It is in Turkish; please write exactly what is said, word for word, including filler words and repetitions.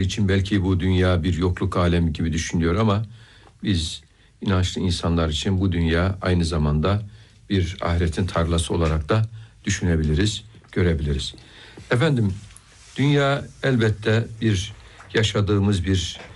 için belki bu dünya bir yokluk alemi gibi düşünüyor ama biz inançlı insanlar için bu dünya aynı zamanda bir ahiretin tarlası olarak da düşünebiliriz, görebiliriz. Efendim, dünya elbette bir yaşadığımız bir